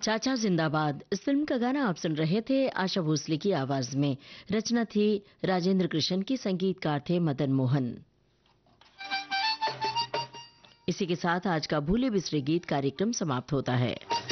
चाचा जिंदाबाद इस फिल्म का गाना आप सुन रहे थे आशा भोसले की आवाज में। रचना थी राजेंद्र कृष्ण की, संगीतकार थे मदन मोहन। इसी के साथ आज का भूले बिसरे गीत कार्यक्रम समाप्त होता है।